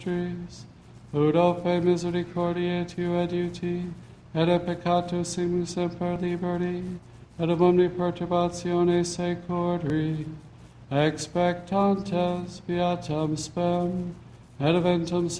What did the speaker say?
vostris, ut ope misericordiae tu adiuti, et a peccato simus semper liberi, et ab omni perturbatione securri, expectantes viatam spem, et eventum